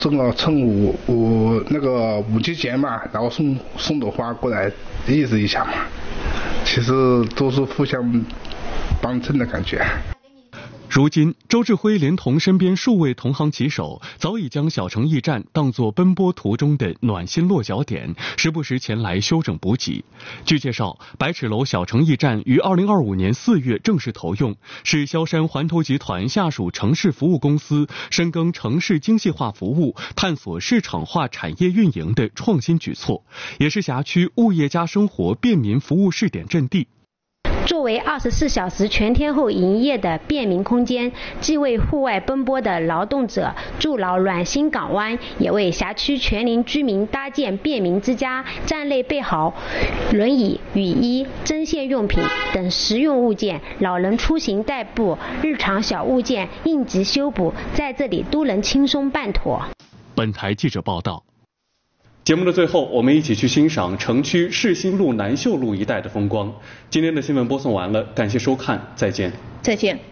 正好趁那个五节节嘛，然后送朵花过来意思一下嘛，其实都是互相帮衬的感觉。 如今，周志辉连同身边数位同行骑手，早已将小城驿站当作奔波途中的暖心落脚点，时不时前来休整补给。据介绍，白齿楼小城驿站于2025年4月正式投用，是萧山环投集团下属城市服务公司深耕城市精细化服务、探索市场化产业运营的创新举措，也是辖区物业加生活便民服务试点阵地。 作为24小时全天候营业的便民空间，既为户外奔波的劳动者筑牢暖心港湾，也为辖区全龄居民搭建便民之家。站内备好轮椅、雨衣、针线用品等实用物件，老人出行代步、日常小物件、应急修补，在这里都能轻松办妥。 本台记者报道。节目的最后，我们一起去欣赏城区市新路、南秀路一带的风光。今天的新闻播送完了，感谢收看，再见。 再见。